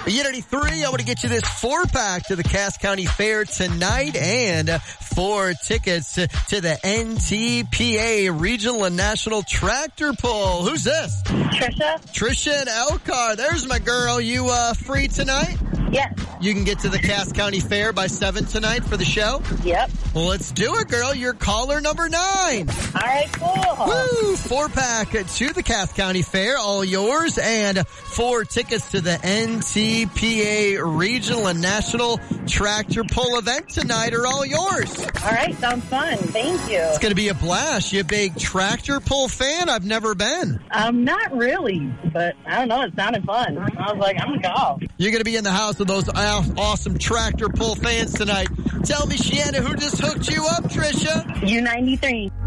Unity 3, I want to get you this 4-pack to the Cass County Fair tonight and 4 tickets to the NTPA Regional and National Tractor Pull. Who's this? Trisha and Elkhart. There's my girl. You free tonight? Yes. You can get to the Cass County Fair by 7 tonight for the show? Yep. Well, let's do it, girl. You're caller number 9. All right, cool. Woo! 4-pack to the Cass County Fair, all yours, and 4 tickets to the NTPA Regional and National Tractor Pull event tonight are all yours. All right, sounds fun. Thank you. It's going to be a blast. You a big tractor pull fan? I've never been. Not really, but I don't know. It sounded fun. I was like, I'm going to go. You're going to be in the house with those awesome tractor pull fans tonight. Tell me, Shannon, who just hooked you up, Trisha? U93.